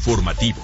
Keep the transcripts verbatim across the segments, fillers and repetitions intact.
informativo.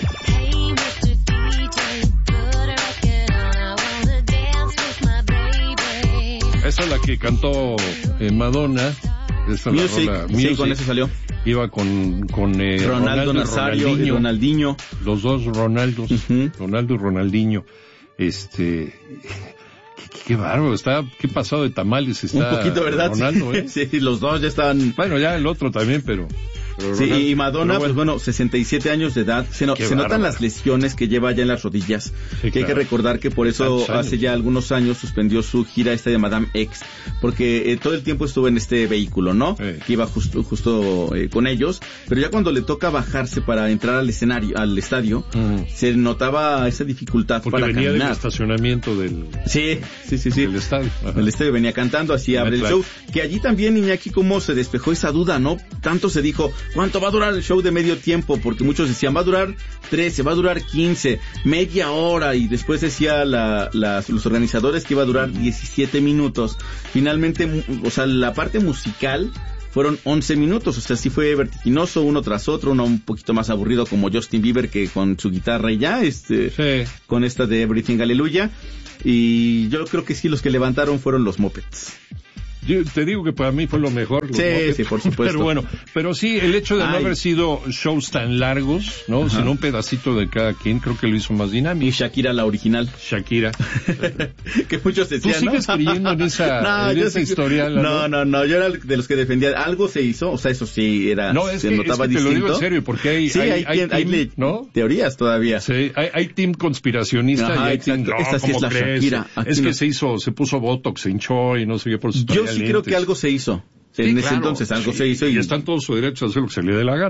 Esa es la que cantó eh, Madonna. Esta Music, la rola, sí, Music. con eso salió. Iba con, con eh, Ronaldo, Ronaldo Nazario Ronaldinho, y Ronaldinho. Los dos Ronaldos, Uh-huh. Ronaldo y Ronaldinho. Este, qué, qué bárbaro, está, qué pasado de tamales está. Un poquito, ¿verdad? Ronaldo, ¿eh? Sí, los dos ya estaban. Bueno, ya el otro también, pero. pero Sí, Ronaldo, y Madonna, bueno. pues bueno, sesenta y siete años de edad. Se, no, se notan las lesiones que lleva ya en las rodillas. Sí, que hay claro. que recordar que por eso hace ya algunos años suspendió su gira esta de Madame X, porque eh, todo el tiempo estuvo en este vehículo, ¿no? Sí. Que iba justo, justo eh, con ellos, pero ya cuando le toca bajarse para entrar al escenario, al estadio, Uh-huh. se notaba esa dificultad Porque para venía caminar. del estacionamiento del, Sí, sí, sí, sí. del estadio. Ajá. El estadio venía cantando, así abre el Claro. show. Que allí también, Iñaki, cómo se despejó esa duda, ¿no? Tanto se dijo, ¿cuánto va a durar el show de medio tiempo? Porque muchos decían, va a durar trece, va a durar quince, media hora. Y después decía la, la, los organizadores que iba a durar diecisiete minutos. Finalmente, mu- o sea, la parte musical fueron once minutos, o sea, sí fue vertiginoso uno tras otro, uno un poquito más aburrido como Justin Bieber que con su guitarra y ya, este, Sí. con esta de Everything Hallelujah. Y yo creo que sí, los que levantaron fueron los Muppets. Yo te digo que para mí fue lo mejor. los Sí, Muppets. sí, por supuesto. Pero bueno, pero sí, el hecho de no Ay. haber sido shows tan largos, ¿no? Ajá. Sino un pedacito de cada quien, creo que lo hizo más Y dinámico. Shakira, la original. Shakira. Que muchos ¿Tú decían, sigues ¿no? creyendo en esa, en yo esa sí- historia? No, Lalo? no, no, yo era de los que defendía. Algo se hizo, o sea, eso sí era, No, es se que, es notaba que te lo distinto. digo en serio, porque hay, Sí, hay, hay, hay, hay team, le- ¿no? teorías todavía. Sí, hay, hay team conspiracionista Ajá, y hay team, exacto. no, Esta sí ¿cómo es la crees? Shakira, aquí Es que no. se hizo, se puso botox, se hinchó y no sé qué por sus Yo sí creo que algo se hizo. Sí, en ese claro, entonces algo sí, se hizo y, y está en todo su derecho a hacer lo que se le dé la gana.